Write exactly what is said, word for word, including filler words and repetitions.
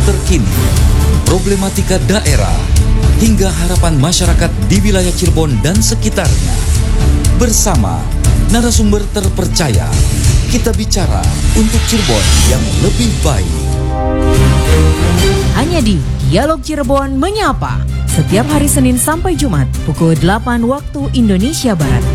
terkini, problematika daerah, hingga harapan masyarakat di wilayah Cirebon dan sekitarnya. Bersama narasumber terpercaya, kita bicara untuk Cirebon yang lebih baik. Hanya di Dialog Cirebon Menyapa, setiap hari Senin sampai Jumat pukul delapan waktu Indonesia Barat.